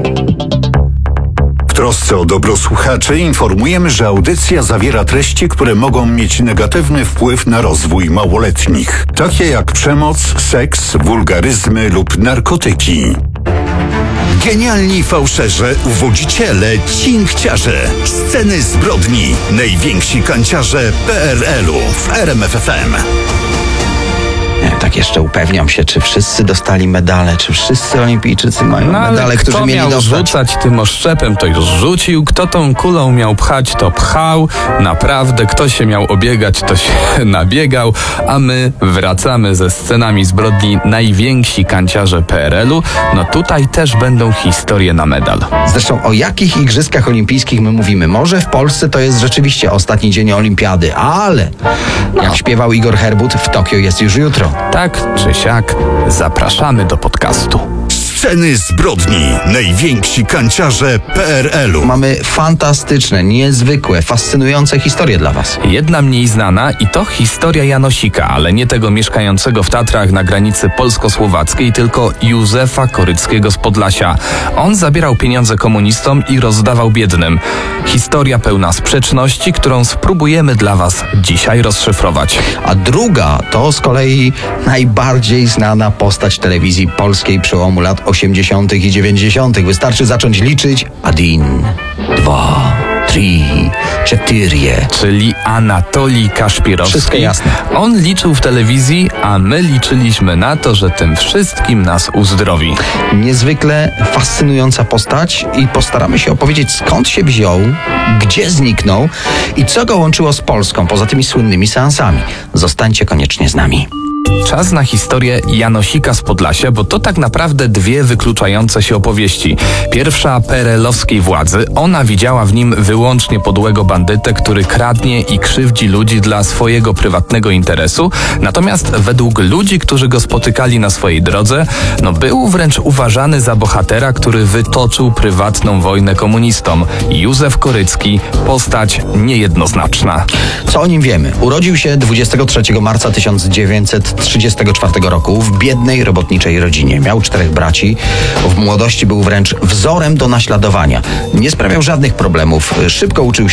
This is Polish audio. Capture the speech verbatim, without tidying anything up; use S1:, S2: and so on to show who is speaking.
S1: W trosce o dobro słuchaczy informujemy, że audycja zawiera treści, które mogą mieć negatywny wpływ na rozwój małoletnich, takie jak przemoc, seks, wulgaryzmy lub narkotyki. Genialni fałszerze, uwodziciele, cinkciarze, sceny zbrodni, najwięksi kanciarze P R L u w R M F F M.
S2: Nie, tak jeszcze upewniam się, czy wszyscy dostali medale, czy wszyscy olimpijczycy mają
S3: no,
S2: medale, którzy
S3: kto
S2: mieli
S3: miał
S2: dostać.
S3: rzucać tym oszczepem, to już rzucił. Kto tą kulą miał pchać, to pchał. Naprawdę, kto się miał obiegać, to się nabiegał. A my wracamy ze scenami zbrodni najwięksi kanciarze P R L u. No tutaj też będą historie na medal.
S2: Zresztą o jakich igrzyskach olimpijskich my mówimy? Może w Polsce to jest rzeczywiście ostatni dzień olimpiady, ale
S3: No.
S2: jak śpiewał Igor Herbut, w Tokio jest już jutro.
S3: Tak czy siak, zapraszamy do podcastu.
S1: Sceny zbrodni, najwięksi kanciarze P R L u.
S2: Mamy fantastyczne, niezwykłe, fascynujące historie dla was.
S3: Jedna mniej znana i to historia Janosika, ale nie tego mieszkającego w Tatrach na granicy polsko-słowackiej, tylko Józefa Koryckiego z Podlasia. On zabierał pieniądze komunistom i rozdawał biednym. Historia pełna sprzeczności, którą spróbujemy dla was dzisiaj rozszyfrować.
S2: A druga to z kolei najbardziej znana postać telewizji polskiej przełomu lat osiemdziesiątych i dziewięćdziesiątych. Wystarczy zacząć liczyć. Adin, dwa, trzy, cztery.
S3: Czyli Anatolij Kaszpirowski.
S2: Wszystko jasne.
S3: On liczył w telewizji, a my liczyliśmy na to, że tym wszystkim nas uzdrowi.
S2: Niezwykle fascynująca postać i postaramy się opowiedzieć, skąd się wziął, gdzie zniknął i co go łączyło z Polską poza tymi słynnymi seansami. Zostańcie koniecznie z nami.
S3: Czas na historię Janosika z Podlasia, bo to tak naprawdę dwie wykluczające się opowieści. Pierwsza P R L-owskiej władzy, ona widziała w nim wyłącznie podłego bandytę, który kradnie i krzywdzi ludzi dla swojego prywatnego interesu, natomiast według ludzi, którzy go spotykali na swojej drodze, no był wręcz uważany za bohatera, który wytoczył prywatną wojnę komunistom. Józef Korycki, postać niejednoznaczna.
S2: Co o nim wiemy? Urodził się dwudziestego trzeciego marca tysiąc dziewięćset trzydziestego czwartego roku w biednej robotniczej rodzinie. Miał czterech braci. W młodości był wręcz wzorem do naśladowania. Nie sprawiał żadnych problemów. Szybko uczył